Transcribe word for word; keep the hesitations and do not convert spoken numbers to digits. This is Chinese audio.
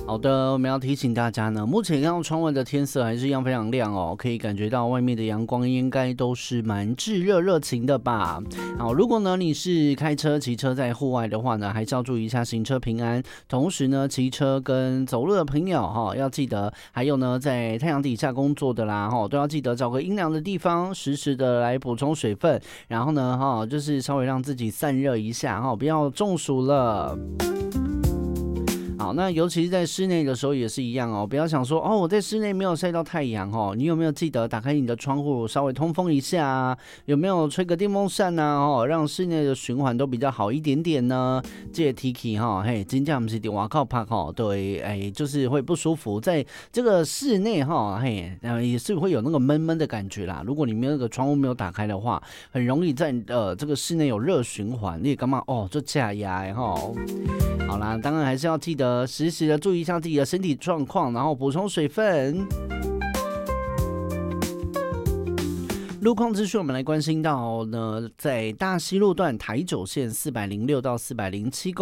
好的，我们要提醒大家呢，目前看到窗外的天色还是一样非常亮哦，可以感觉到外面的阳光应该都是蛮炙热热情的吧。好，如果呢你是开车、骑车在户外的话呢，还是要注意一下行车平安。同时呢，骑车跟走路的朋友哈、哦，要记得，还有呢，在太阳底下工作的啦哈、哦，都要记得找个阴凉的地方，时时的来补充水分，然后呢哈、哦，就是稍微让自己散热一下哈、哦，不要中暑了。好，那尤其是在室内的时候也是一样哦，不要想说哦，我在室内没有晒到太阳哦，你有没有记得打开你的窗户稍微通风一下啊？有没有吹个电风扇啊？哦，让室内的循环都比较好一点点呢？这 Tiki 哈，嘿，真正不是在外靠拍哈，对，哎，就是会不舒服，在这个室内哈，嘿，呃，也是会有那个闷闷的感觉啦。如果你没有那个窗户没有打开的话，很容易在呃这个室内有热循环，你也干嘛哦，就假牙哈。好啦，当然还是要记得时时的注意一下自己的身体状况，然后补充水分。路况资讯，我们来关心到呢，在大溪路段台九线四百零六到四百零七公